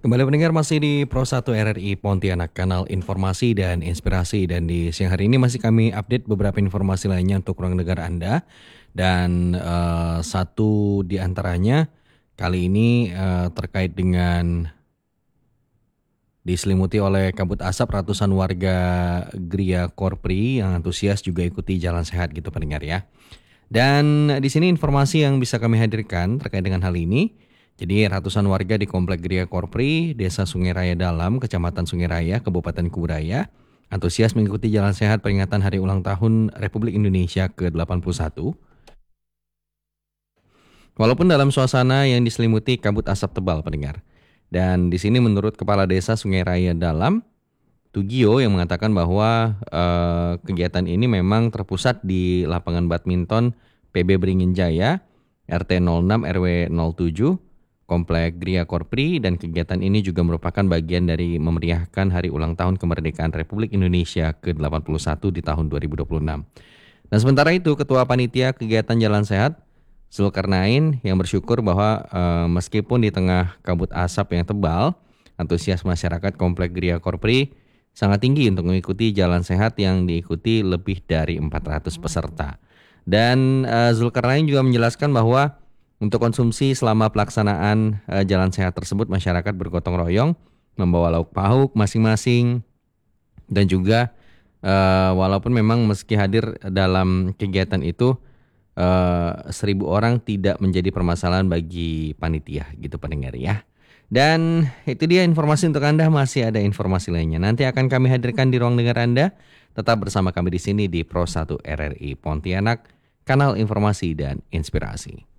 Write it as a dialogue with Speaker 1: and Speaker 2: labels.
Speaker 1: Kembali mendengar masih di Pro 1 RRI Pontianak, kanal informasi dan inspirasi. Dan di siang hari ini masih kami update beberapa informasi lainnya untuk ruang dengar Anda. Dan satu di antaranya kali ini terkait dengan diselimuti oleh kabut asap ratusan warga Gria Korpri yang antusias juga ikuti jalan sehat gitu pendengar ya. Dan di sini informasi yang bisa kami hadirkan terkait dengan hal ini. Jadi ratusan warga di Komplek Gria Korpri, Desa Sungai Raya Dalam, Kecamatan Sungai Raya, Kabupaten Kuburaya, antusias mengikuti jalan sehat peringatan Hari Ulang Tahun Republik Indonesia ke-81. Walaupun dalam suasana yang diselimuti kabut asap tebal pendengar. Dan di sini menurut Kepala Desa Sungai Raya Dalam, Tugio yang mengatakan bahwa kegiatan ini memang terpusat di lapangan badminton PB Beringin Jaya, RT 06 RW 07, Komplek Gria Korpri, dan kegiatan ini juga merupakan bagian dari memeriahkan Hari Ulang Tahun Kemerdekaan Republik Indonesia ke-81 di tahun 2026. Dan sementara itu, Ketua Panitia Kegiatan Jalan Sehat, Zulkarnain, yang bersyukur bahwa meskipun di tengah kabut asap yang tebal, antusias masyarakat Komplek Gria Korpri sangat tinggi untuk mengikuti jalan sehat yang diikuti lebih dari 400 peserta. Dan Zulkarnain juga menjelaskan bahwa untuk konsumsi selama pelaksanaan jalan sehat tersebut, masyarakat bergotong royong membawa lauk pauk masing-masing. Dan juga walaupun memang meski hadir dalam kegiatan itu 1.000 orang tidak menjadi permasalahan bagi panitia gitu pendengar ya. Dan itu dia informasi untuk Anda, masih ada informasi lainnya. Nanti akan kami hadirkan di ruang dengar Anda. Tetap bersama kami di sini di Pro 1 RRI Pontianak, kanal informasi dan inspirasi.